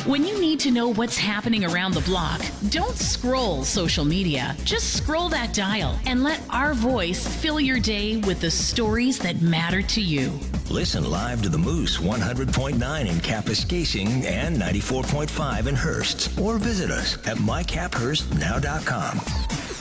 When you need to know what's happening around the block, don't scroll social media. Just scroll that dial and let our voice fill your day with the stories that matter to you. Listen live to the Moose 100.9 in Kapuskasing and 94.5 in Hearst. Or visit us at mycaphurstnow.com.